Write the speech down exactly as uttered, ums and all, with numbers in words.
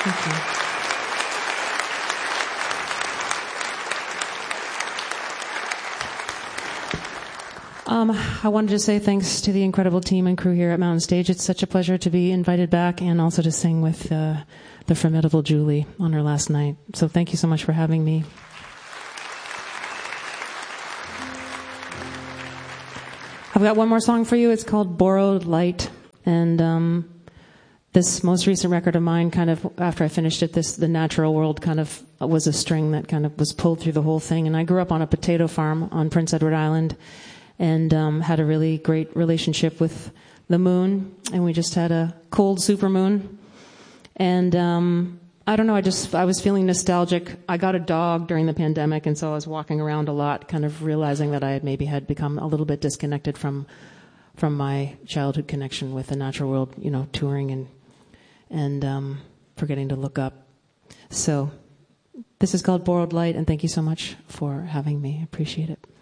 Thank you. Um, I wanted to say thanks to the incredible team and crew here at Mountain Stage. It's such a pleasure to be invited back and also to sing with uh, the formidable Julie on her last night. So thank you so much for having me. I've got one more song for you. It's called Borrowed Light. And um, this most recent record of mine, kind of, after I finished it, this The Natural World kind of was a string that kind of was pulled through the whole thing. And I grew up on a potato farm on Prince Edward Island, and um, had a really great relationship with the moon, and we just had a cold supermoon. And um, I don't know, I just I was feeling nostalgic. I got a dog during the pandemic, and so I was walking around a lot, kind of realizing that I had maybe had become a little bit disconnected from from my childhood connection with the natural world, you know, touring and and um, forgetting to look up. So this is called Borrowed Light, and thank you so much for having me. I appreciate it.